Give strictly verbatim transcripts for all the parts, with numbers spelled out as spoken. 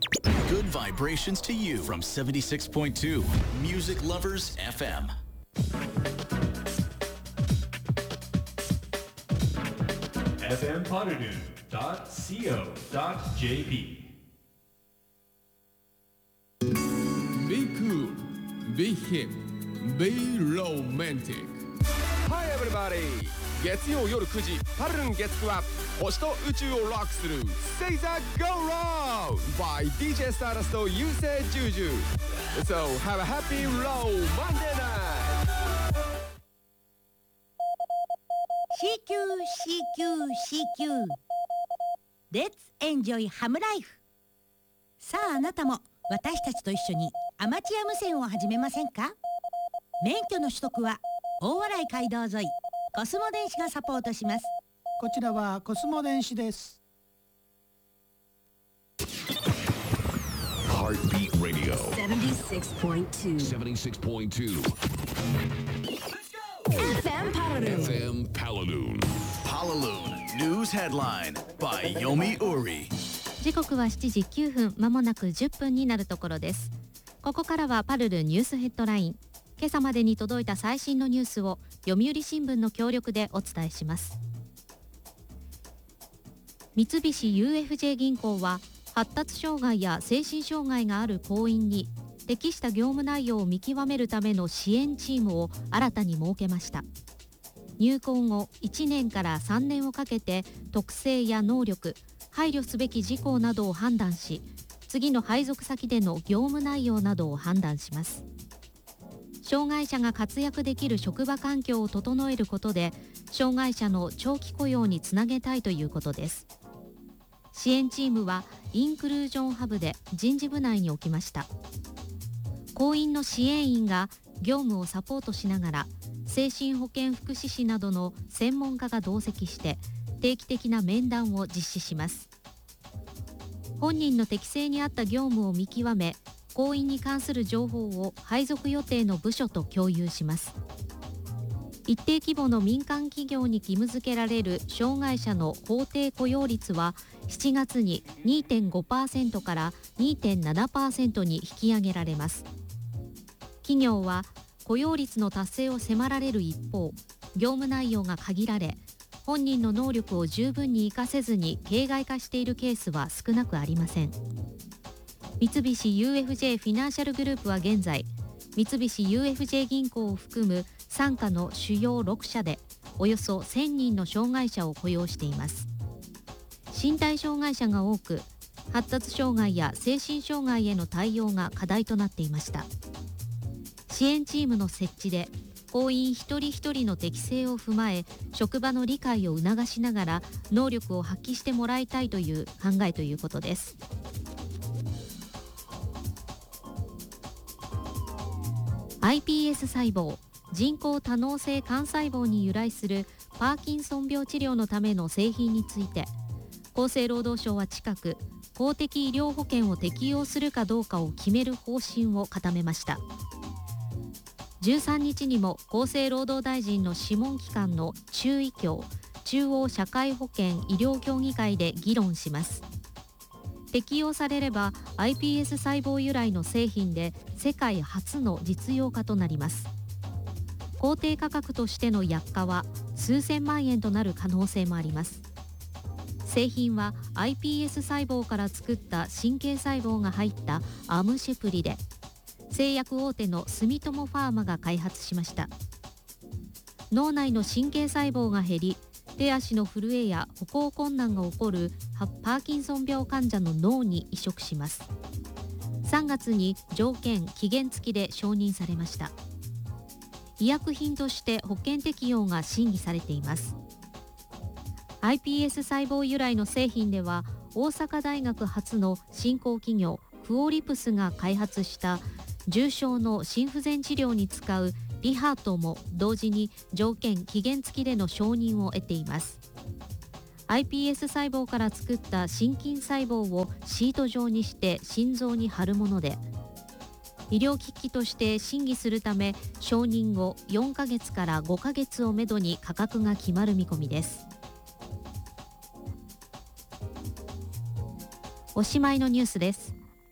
Good vibrations to you from seventy-six point two Music Lovers エフエム. エフエム パルル ドット シーオー ドット ジェーピー Be cool, be hip, be romantic. Hi everybody! 月曜夜くじパルルン月くは星と宇宙をロックする Say that go round by ディージェー Stardust とゆうせいジュージュ So have a happy low Monday night! シーキュー シーキュー シーキュー Let's enjoy Ham Life. さああなたも私たちと一緒にアマチュア無線を始めませんか？免許の取得は大洗街道沿いコスモ電子がサポートします。 こちらはコスモ電子です。 Heartbeat Radio セブンティーシックスポイントツーセブンティーシックスポイントツーエフエム パラルーンエフエム Paladoon Palaluun News Headline by Yomi Uri. 時刻はしちじきゅうふん、まもなくじゅっぷんになるところです。ここからはパルルニュースヘッドライン。今朝までに届いた最新のニュースを読売新聞の協力でお伝えします。三菱 ユーエフジェー 銀行は発達障害や精神障害がある行員に適した業務内容を見極めるための支援チームを新たに設けました。入行後いちねんからさんねんをかけて特性や能力、配慮すべき事項などを判断し、次の配属先での業務内容などを判断します。障害者が活躍できる職場環境を整えることで、障害者の長期雇用につなげたいということです。支援チームはインクルージョンハブで人事部内に置きました。行員の支援員が業務をサポートしながら、精神保健福祉士などの専門家が同席して定期的な面談を実施します。本人の適性に合った業務を見極め、行員に関する情報を配属予定の部署と共有します。一定規模の民間企業に義務付けられる障害者の法定雇用率はしちがつに にてんごパーセント から にてんななパーセント に引き上げられます。企業は雇用率の達成を迫られる一方、業務内容が限られ、本人の能力を十分に活かせずに形骸化しているケースは少なくありません。三菱 ユーエフジェー フィナンシャルグループは現在、三菱 ユーエフジェー 銀行を含む傘下の主要ろくしゃでおよそせんにんの障害者を雇用しています。身体障害者が多く、発達障害や精神障害への対応が課題となっていました。支援チームの設置で、行員一人一人の適性を踏まえ、職場の理解を促しながら能力を発揮してもらいたいという考えということです。アイピーエス 細胞、人工多脳性幹細胞に由来するパーキンソン病治療のための製品について、厚生労働省は近く公的医療保険を適用するかどうかを決める方針を固めました。じゅうさんにちにも厚生労働大臣の諮問機関の中医協、中央社会保険医療協議会で議論します。適用されれば アイピーエス 細胞由来の製品で世界初の実用化となります。公定価格としての薬価は数千万円となる可能性もあります。製品は アイピーエス 細胞から作った神経細胞が入ったアムシェプリで、製薬大手の住友ファーマが開発しました。脳内の神経細胞が減り、手足の震えや歩行困難が起こるパーキンソン病患者の脳に移植します。さんがつに条件・期限付きで承認されました。医薬品として保険適用が審議されています。アイピーエス 細胞由来の製品では、大阪大学発の新興企業クオリプスが開発した重症の心不全治療に使うリハートも同時に条件・期限付きでの承認を得ています。アイピーエス 細胞から作った心筋細胞をシート状にして心臓に貼るもので、医療機器として審議するため、承認後よんかげつからごかげつをめどに価格が決まる見込みです。おしまいのニュースです。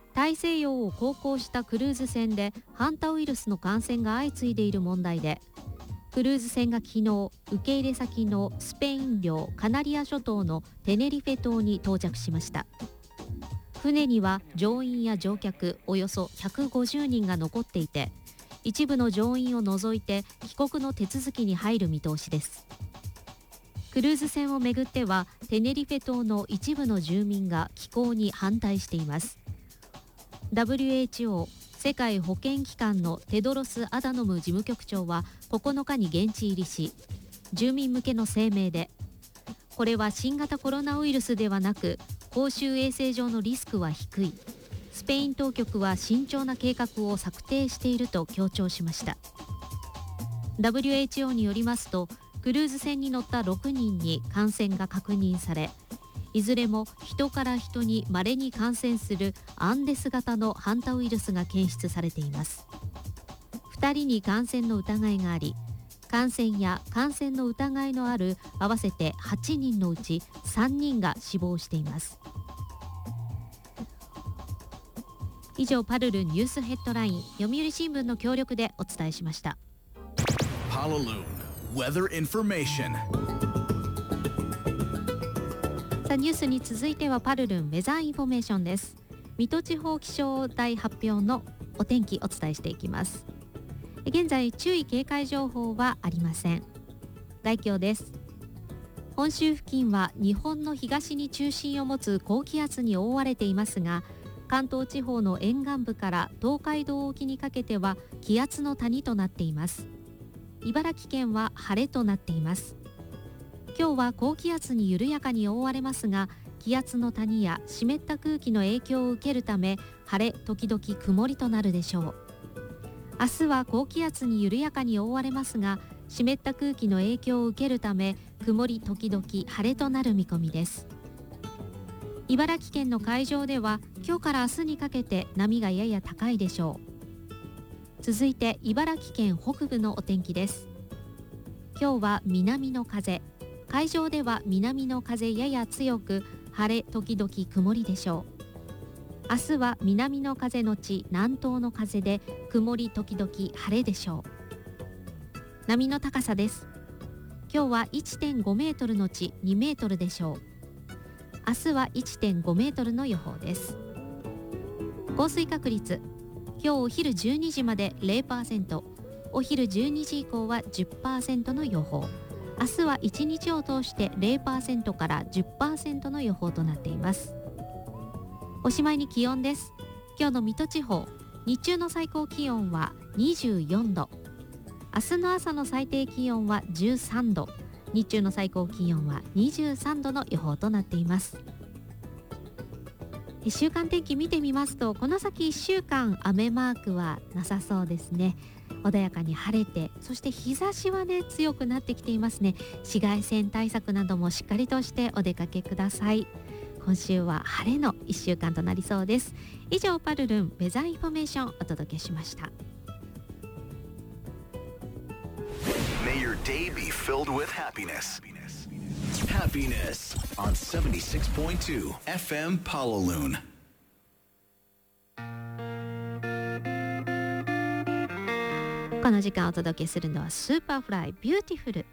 大西洋を航行したクルーズ船でハンタウイルスの感染が相次いでいる問題で、クルーズ船が昨日受け入れ先のスペイン領カナリア諸島のテネリフェ島に到着しました。船には乗員や乗客およそひゃくごじゅうにんが残っていて、一部の乗員を除いて帰国の手続きに入る見通しです。クルーズ船をめぐってはテネリフェ島の一部の住民が寄港に反対しています。 ダブリューエイチオー 世界保健機関のテドロス・アダノム事務局長はここのかに現地入りし、住民向けの声明で、これは新型コロナウイルスではなく公衆衛生上のリスクは低い、スペイン当局は慎重な計画を策定していると強調しました。 ダブリューエイチオー によりますと、クルーズ船に乗ったろくにんに感染が確認され、いずれも人から人に稀に感染するアンデス型のハンタウイルスが検出されています。ふたりに感染の疑いがあり、感染や感染の疑いのある合わせてはちにんのうちさんにんが死亡しています。以上、パルルニュースヘッドライン、読売新聞の協力でお伝えしました。 Palaloon Weather Information。 さあ、ニュースに続いてはパルルンウェザーインフォメーションです。水戸地方気象台発表のお天気お伝えしていきます。現在注意警戒情報はありません。概況です。本州付近は日本の東に中心を持つ高気圧に覆われていますが、関東地方の沿岸部から東海道沖にかけては気圧の谷となっています。茨城県は晴れとなっています。今日は高気圧に緩やかに覆われますが、気圧の谷や湿った空気の影響を受けるため、晴れ時々曇りとなるでしょう。明日は高気圧に緩やかに覆われますが、湿った空気の影響を受けるため、曇り時々晴れとなる見込みです。茨城県の海上では今日から明日にかけて波がやや高いでしょう。続いて茨城県北部のお天気です。今日は南の風、海上では南の風やや強く、晴れ時々曇りでしょう。明日は南の風のち南東の風で、曇り時々晴れでしょう。波の高さです。今日は いってんご メートルのちにメートルでしょう。明日は いってんご メートルの予報です。降水確率、今日お昼じゅうにじまで ゼロパーセント、お昼じゅうにじ以降は じゅっパーセント の予報。明日はいちにちを通して ゼロパーセント から じゅっパーセント の予報となっています。おしまいに気温です。今日の水戸地方、日中の最高気温はにじゅうよんど、明日の朝の最低気温はじゅうさんど、日中の最高気温はにじゅうさんどの予報となっています。週間天気見てみますと、この先いっしゅうかん雨マークはなさそうですね。穏やかに晴れて、そして日差しはね強くなってきていますね。紫外線対策などもしっかりとしてお出かけください。今週は晴れのいっしゅうかんとなりそうです。以上、パルルンウェザーインフォメーションお届けしました。 May your day be filled with happiness. Happiness on seventy-six point two F M Palaloon。 この時間お届けするのはスーパーフライビューティフル。